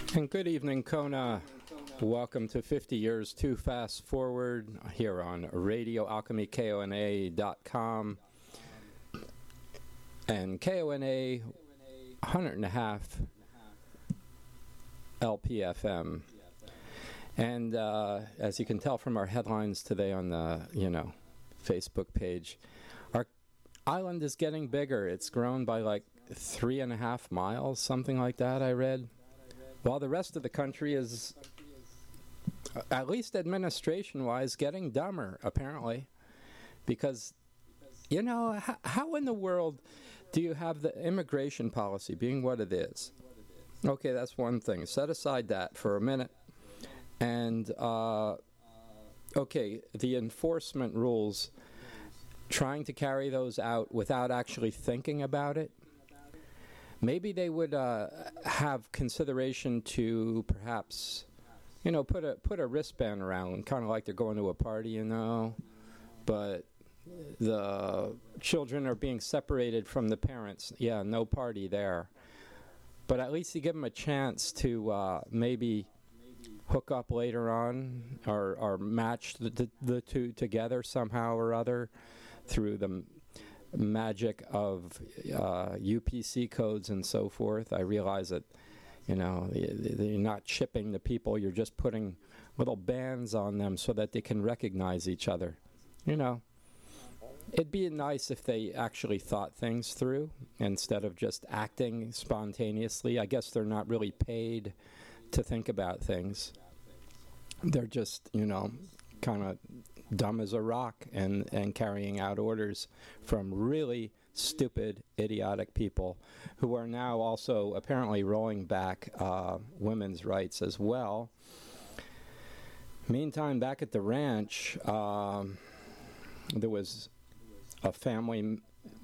And good evening, Kona. Welcome to 50 Years Too Fast Forward here on RadioAlchemyKONA.com and KONA 100.5 LPFM. And as you can tell from our headlines today on the, Facebook page, our island is getting bigger. It's grown by like 3.5 miles, something like that, I read. While the rest of the country is, at least administration-wise, getting dumber, apparently. Because, how in the world do you have the immigration policy being what it is? Okay, that's one thing. Set aside that for a minute. And, okay, the enforcement rules, trying to carry those out without actually thinking about it. Maybe they would have consideration to perhaps, put a wristband around, kind of like they're going to a party, but the children are being separated from the parents. Yeah, no party there. But at least you give them a chance to maybe hook up later on or match the two together somehow or other through the magic of UPC codes and so forth. I realize that, you're not chipping the people, you're just putting little bands on them so that they can recognize each other. It'd be nice if they actually thought things through instead of just acting spontaneously. I guess they're not really paid to think about things. They're just, kind of dumb as a rock and carrying out orders from really stupid, idiotic people who are now also apparently rolling back women's rights as well. Meantime, back at the ranch, there was a family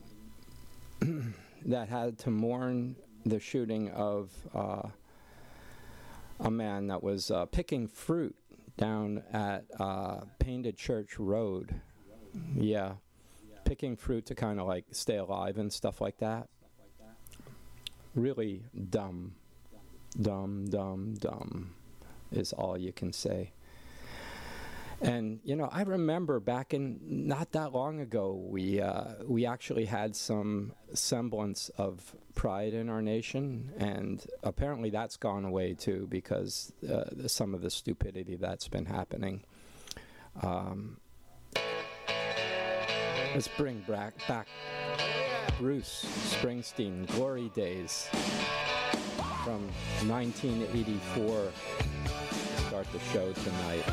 that had to mourn the shooting of a man that was picking fruit down at Painted Church Road. Yeah, picking fruit to kind of like stay alive and stuff like that. Really dumb is all you can say. And, I remember back in, not that long ago, we actually had some semblance of pride in our nation, and apparently that's gone away too because some of the stupidity that's been happening. Let's bring back Bruce Springsteen, Glory Days from 1984 to start the show tonight.